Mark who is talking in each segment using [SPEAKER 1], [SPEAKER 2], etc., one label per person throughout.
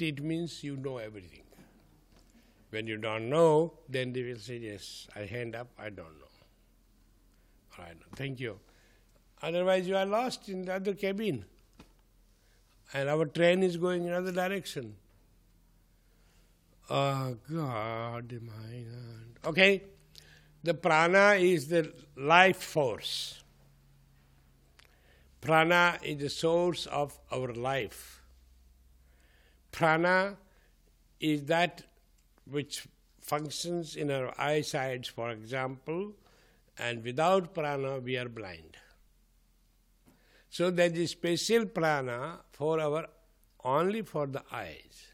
[SPEAKER 1] certainty, it means you know everything. When you don't know, then they will say, yes, I hand up, I don't know. All right, thank you. Otherwise you are lost in the other cabin. And our train is going in another direction. Oh, God, my God. Okay, the prana is the life force. Prana is the source of our life. Prana is that which functions in our eyesight, for example, and without prana we are blind. So there is special prana for only for the eyes.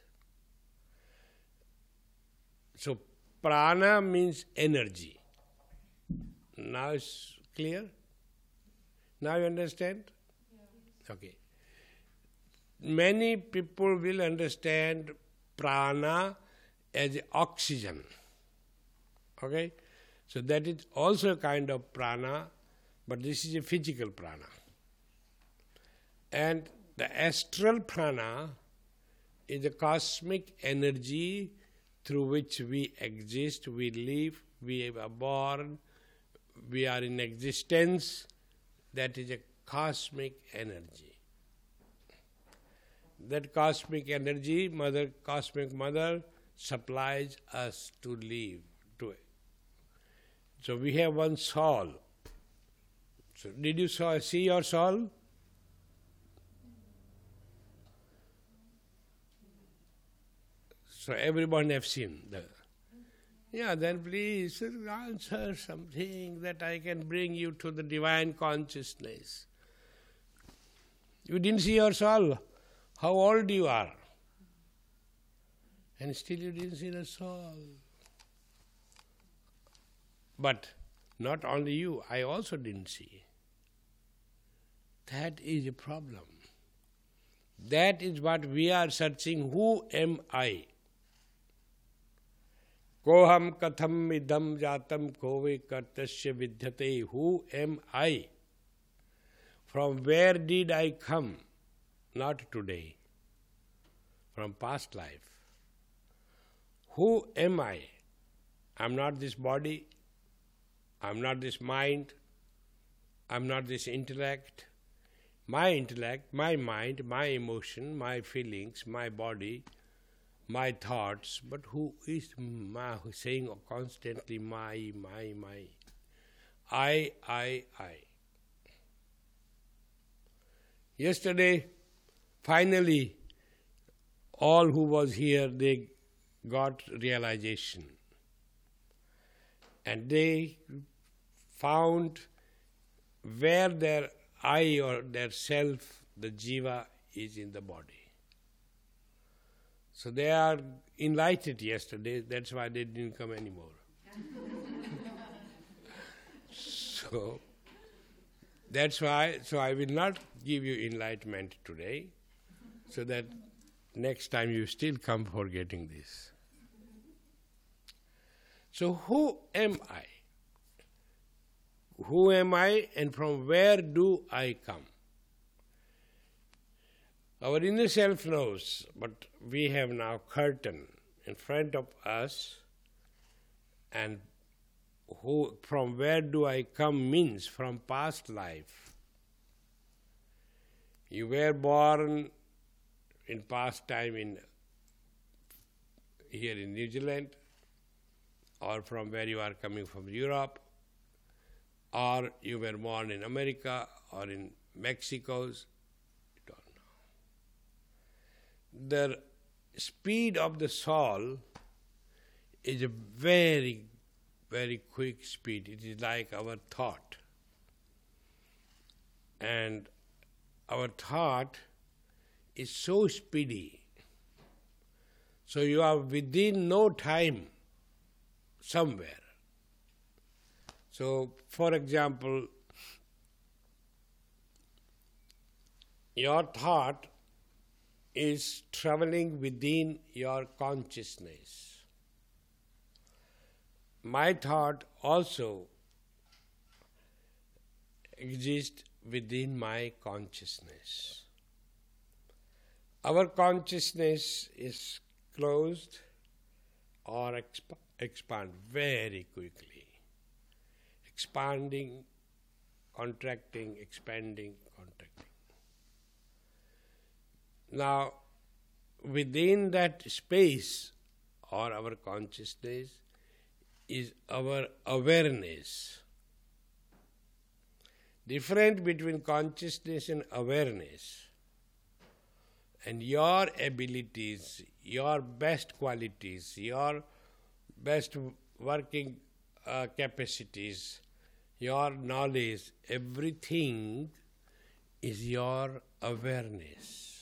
[SPEAKER 1] So prana means energy. Now it's clear? Now you understand? Yeah. Okay. Many people will understand prana as oxygen. Okay? So that is also a kind of prana, but this is a physical prana. And the astral prana is the cosmic energy through which we exist, we live, we are born, we are in existence. That is a cosmic energy. That cosmic energy, cosmic mother, supplies us to live. So we have one soul. So did you see your soul? So everyone have seen. Yeah, then please answer something that I can bring you to the divine consciousness. You didn't see your soul. How old you are. And still you didn't see the soul. But not only you, I also didn't see. That is a problem. That is what we are searching. Who am I? Koham katham idam jatam kove kartasya vidyate. Who am I? From where did I come? Not today. From past life. Who am I? I'm not this body. I'm not this mind. I'm not this intellect. My intellect, my mind, my emotion, my feelings, my body, my thoughts, but who is saying constantly my. I. Yesterday, finally, all who was here, they got realization. And they found where their I or their self, the jiva, is in the body. So they are enlightened yesterday, that's why they didn't come anymore. So that's why, I will not give you enlightenment today, so that next time you still come for getting this. So who am I? Who am I and from where do I come? Our inner self knows, but we have now curtain in front of us, and from where do I come means from past life. You were born in past time here in New Zealand, or from where you are coming from Europe, or you were born in America or in Mexico, you don't know. The speed of the soul is a very, very quick speed. It is like our thought. And our thought is so speedy. So you are within no time somewhere. So, for example, your thought is traveling within your consciousness. My thought also exists within my consciousness. our consciousness is closed or expand very quickly. Expanding, contracting, expanding, contracting. Now, within that space or our consciousness is our awareness. Difference between consciousness and awareness and your abilities, your best qualities, your best working capacities, your knowledge, everything is your awareness.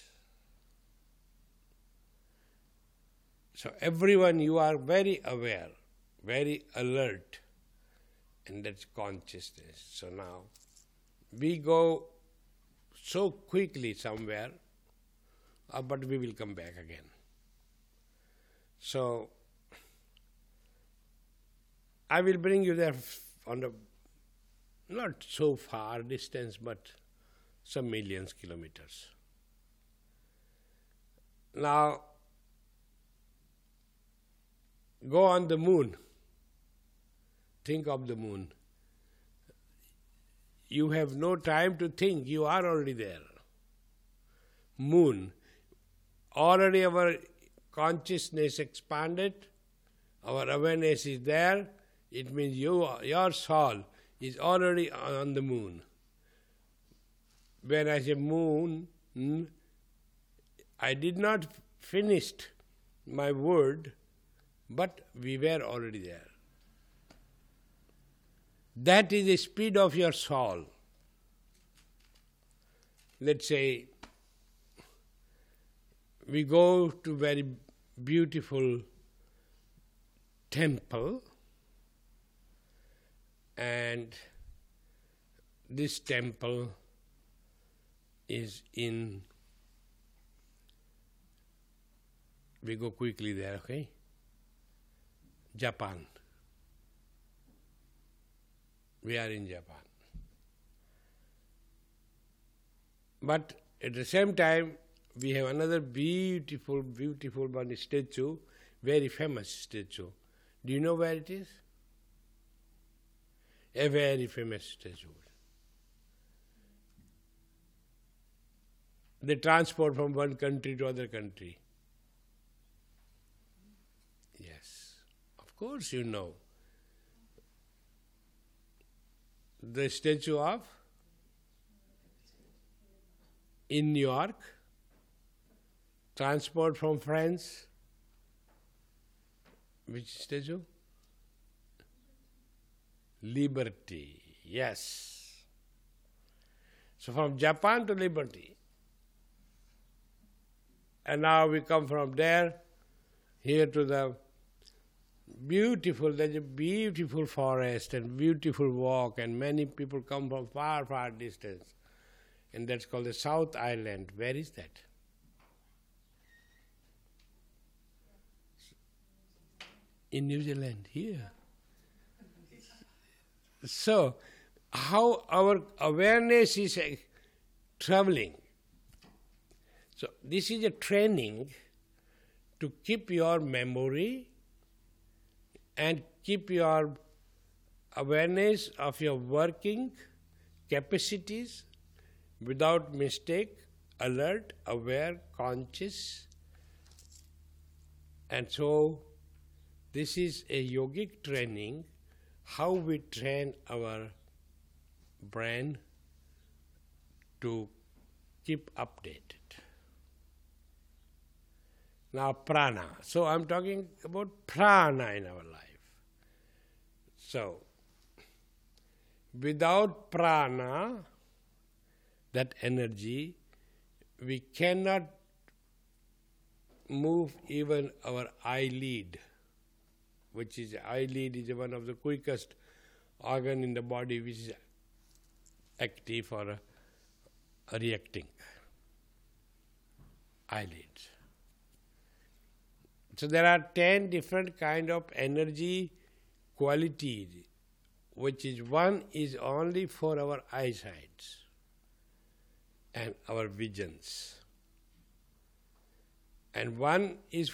[SPEAKER 1] So everyone, you are very aware, very alert, and that's consciousness. So now, we go so quickly somewhere, but we will come back again. So, I will bring you there on a not so far distance, but some millions kilometers. Now, go on the moon. Think of the moon. You have no time to think, you are already there. Moon. Already our consciousness expanded, our awareness is there, it means your soul is already on the moon. When I say moon, I did not finish my word, but we were already there. That is the speed of your soul. Let's say we go to very beautiful temple, and this temple is in, we go quickly there, okay? Japan. We are in Japan. But at the same time, we have another beautiful, beautiful one statue, very famous statue. Do you know where it is? A very famous statue. They transport from one country to other country. Yes, of course you know. The statue of in New York, transport from France. Which statue? Liberty, yes. So from Japan to Liberty. And now we come from there, here to the beautiful, there's a beautiful forest and beautiful walk, and many people come from far, far distance. And that's called the South Island. Where is that? In New Zealand, here. So, how our awareness is traveling. So, this is a training to keep your memory and keep your awareness of your working capacities without mistake, alert, aware, conscious. And so, this is a yogic training, how we train our brain to keep updated. Now prana. So I'm talking about prana in our life. So, without prana, that energy, we cannot move even our eyelid, which is eyelid is one of the quickest organ in the body which is active or reacting. Eyelids. So there are 10 different kind of energy qualities, which is one is only for our eyesight and our visions. and one is